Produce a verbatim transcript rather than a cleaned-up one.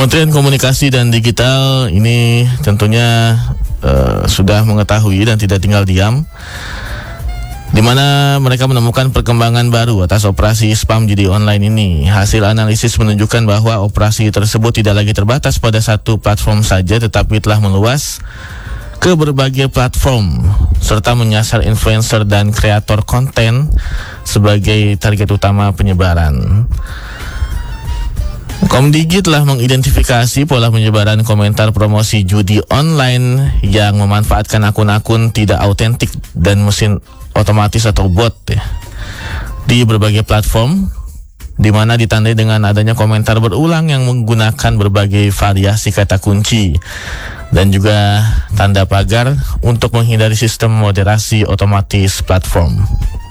Kementerian Komunikasi dan Digital ini tentunya uh, sudah mengetahui dan tidak tinggal diam, di mana mereka menemukan perkembangan baru atas operasi spam judi online ini. Hasil analisis menunjukkan bahwa operasi tersebut tidak lagi terbatas pada satu platform saja, tetapi telah meluas ke berbagai platform serta menyasar influencer dan kreator konten sebagai target utama penyebaran. Komdigi telah mengidentifikasi pola penyebaran komentar promosi judi online yang memanfaatkan akun-akun tidak autentik dan mesin otomatis atau bot ya, di berbagai platform, di mana ditandai dengan adanya komentar berulang yang menggunakan berbagai variasi kata kunci dan juga tanda pagar untuk menghindari sistem moderasi otomatis platform.